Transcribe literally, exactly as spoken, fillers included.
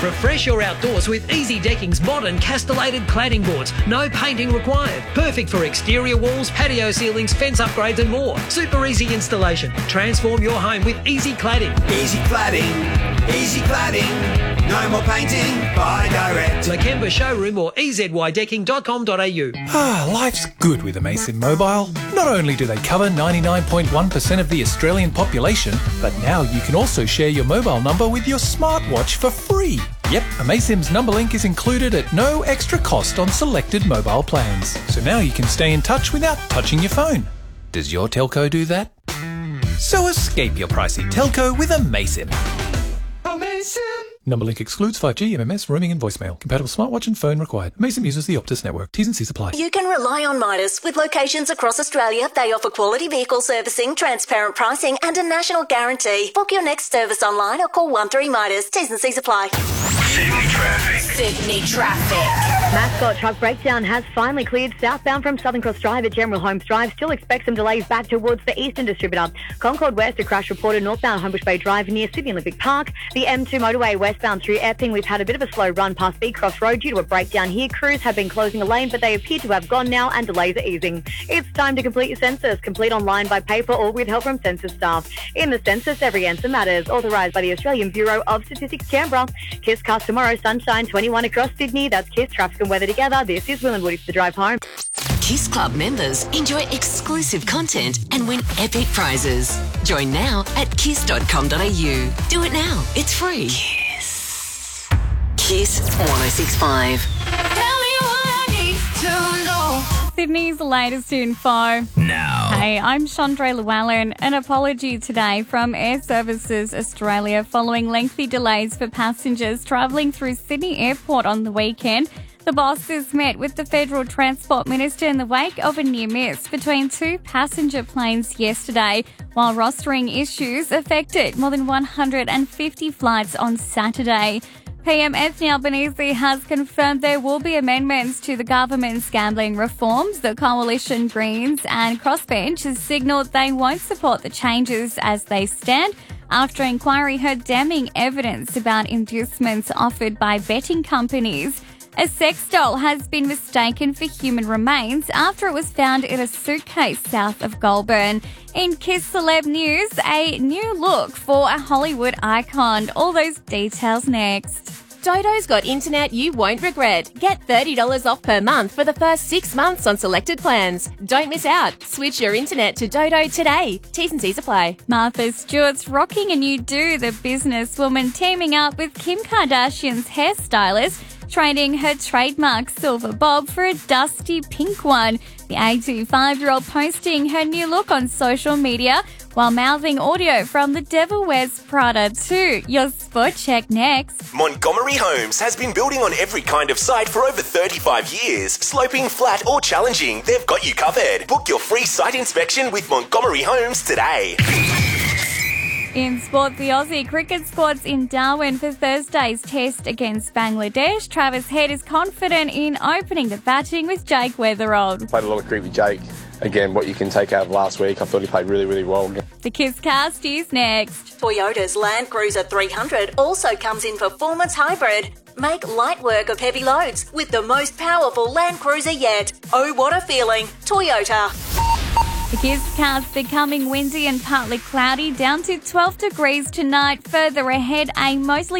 Refresh your outdoors with Easy Decking's modern castellated cladding boards. No painting required. Perfect for exterior walls, patio ceilings, fence upgrades and more. Super easy installation. Transform your home with Easy Cladding. Easy Cladding, Easy Cladding. No more painting, buy direct. Lakemba Showroom or e z y decking dot com dot a u. Ah, life's good with Amaysim Mobile. Not only do they cover ninety-nine point one percent of the Australian population, but now you can also share your mobile number with your smartwatch for free. Yep, Amaysim's number link is included at no extra cost on selected mobile plans. So now you can stay in touch without touching your phone. Does your telco do that? So escape your pricey telco with Amaysim. Amaysim. Number link excludes five G, M M S, roaming and voicemail. Compatible smartwatch and phone required. Amaysim uses the Optus network. T's and C's apply. You can rely on Midas. With locations across Australia, they offer quality vehicle servicing, transparent pricing and a national guarantee. Book your next service online or call one three Midas. T's and C's apply. Sydney traffic. Sydney traffic. Mascot truck breakdown has finally cleared southbound from Southern Cross Drive at General Holmes Drive. Still expect some delays back towards the Eastern Distributor. Concord West, a crash reported northbound Homebush Bay Drive near Sydney Olympic Park. The M two motorway westbound through Epping. We've had a bit of a slow run past Big Cross Road due to a breakdown here. Crews have been closing a lane, but they appear to have gone now and delays are easing. It's time to complete your census. Complete online by paper or with help from census staff. In the census, every answer matters. Authorised by the Australian Bureau of Statistics, Canberra. Kiss cast tomorrow, sunshine twenty-one across Sydney. That's Kiss traffic and weather together. This is Will and Woody for the drive home. Kiss Club members enjoy exclusive content and win epic prizes. Join now at kiss dot com dot a u. Do it now. It's free. Kiss. Kiss one oh six point five. Sydney's latest info. Now. Hey, I'm Chandra Llewellyn. An apology today from Air Services Australia following lengthy delays for passengers travelling through Sydney Airport on the weekend. The bosses met with the Federal Transport Minister in the wake of a near miss between two passenger planes yesterday, while rostering issues affected more than one hundred fifty flights on Saturday. P M Anthony Albanese has confirmed there will be amendments to the government's gambling reforms. The Coalition Greens and Crossbench has signalled they won't support the changes as they stand after inquiry heard damning evidence about inducements offered by betting companies. A sex doll has been mistaken for human remains after it was found in a suitcase south of Goulburn. In Kiss Celeb News, a new look for a Hollywood icon. All those details next. Dodo's got internet you won't regret. Get thirty dollars off per month for the first six months on selected plans. Don't miss out. Switch your internet to Dodo today. T's and C's apply. Martha Stewart's rocking a new do, the businesswoman teaming up with Kim Kardashian's hairstylist, trading her trademark silver bob for a dusty pink one. The eighty-five-year-old posting her new look on social media while mouthing audio from The Devil Wears Prada too. Your spot check next. Montgomery Homes has been building on every kind of site for over thirty-five years. Sloping, flat or challenging, they've got you covered. Book your free site inspection with Montgomery Homes today. In sport, the Aussie cricket squad's in Darwin for Thursday's test against Bangladesh. Travis Head is confident in opening the batting with Jake Weatherald. Played a lot of cricket with Jake. Again, what you can take out of last week, I thought he played really, really well. The Kiss Cast is next. Toyota's Land Cruiser three hundred also comes in performance hybrid. Make light work of heavy loads with the most powerful Land Cruiser yet. Oh, what a feeling. Toyota. The Kiss Cast becoming windy and partly cloudy, down to twelve degrees tonight. Further ahead, a mostly